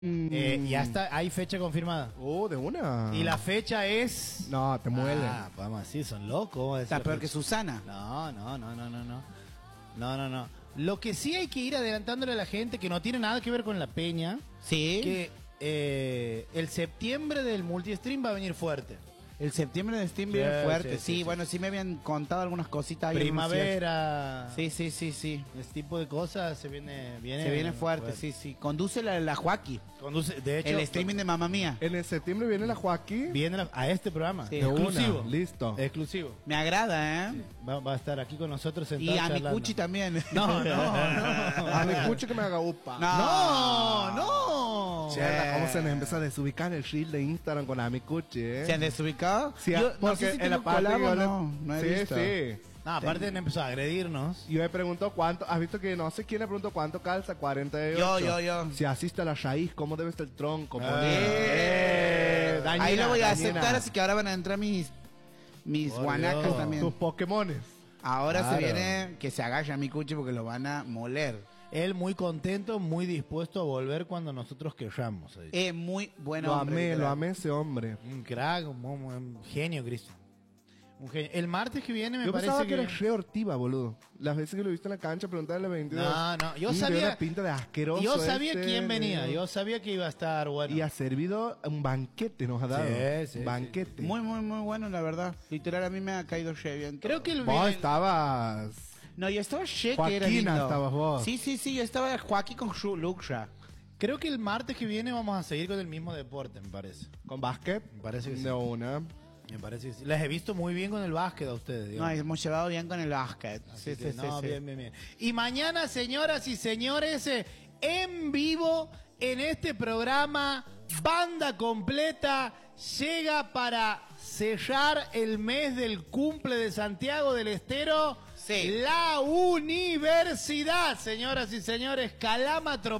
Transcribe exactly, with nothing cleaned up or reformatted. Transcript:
Eh, ya está, hay fecha confirmada. Oh, de una. Y la fecha es... No, te muelen. Ah, podemos decir, son locos. Está peor que Susana. No, no, no, no, no, no. No, no, no. Lo que sí hay que ir adelantándole a la gente, que no tiene nada que ver con la peña, Sí. que eh, el septiembre del multistream va a venir fuerte. El septiembre de Steam Sí, viene fuerte. sí, Sí, sí, sí. bueno, sí me habían contado algunas cositas ahí. Primavera. Sí, sí, sí, sí. Ese tipo de cosas se viene, viene Se viene fuerte, sí, sí. Conduce la, la Joaquí. Conduce, de hecho, El streaming de Mamma Mía. En el septiembre viene la Joaquín. viene la- a este programa. Sí. De una. Exclusivo. Listo. Exclusivo. Me agrada, ¿eh? Va, va a estar aquí con nosotros sentado Y a mi charlando. Cuchi también. No, no, no. A mi escucho que me haga upa. No. No, no. Che, ¿cómo se nos empieza a desubicar el reel de Instagram con Amicuchi, eh? ¿Se han desubicado? Sí, Yo, no porque sé si en la tengo parte colabo que yo o le- no. No he sí, visto. sí. No, aparte han empezado a agredirnos. Yo me pregunto cuánto, has visto que no sé quién le preguntó cuánto calza, cuarenta y ocho. Yo, yo, yo. Si asiste a la raíz, ¿cómo debe estar el tronco? Ah. Poner- Eh, dañina, Ahí lo voy a dañina. aceptar, así que ahora van a entrar mis mis Por guanacas Dios. también. Tus Pokémones. Ahora Claro. se viene que se agacha mi Cuchi porque lo van a moler. Él muy contento, muy dispuesto a volver cuando nosotros querramos. ha dicho. Es muy bueno. lo hombre, amé, literal. lo amé ese hombre. Un crack, un, un- un genio, Cristian. Un genio. El martes que viene me Yo parece pensaba que, que... era re hortiva, boludo. Las veces que lo viste en la cancha, preguntarle a la veintidós. No, no, yo Mm, sabía- tiene una pinta de asqueroso. Yo sabía este, quién venía, de- yo sabía que iba a estar bueno. Y ha servido un banquete, nos ha dado. Sí, sí, un banquete. Muy, muy, muy bueno, la verdad. Literal, a mí me ha caído re bien. Creo que el, Vos el- estabas... No, yo estaba che que era Joaquina lindo. estabas vos. Sí, sí, sí, yo estaba Joaquín con Shu- Luxra. creo que el martes que viene vamos a seguir con el mismo deporte, me parece. ¿Con básquet? Me parece que sí. De una. Me parece que sí. Les he visto muy bien con el básquet a ustedes. No, digamos. hemos llevado bien con el básquet. Así Sí, que sí, no, sí, sí. bien, bien, bien. Y mañana, señoras y señores, eh, en vivo en este programa, banda completa llega para sellar el mes del cumple de Santiago del Estero. Sí. La universidad, señoras y señores, Calama Tropical.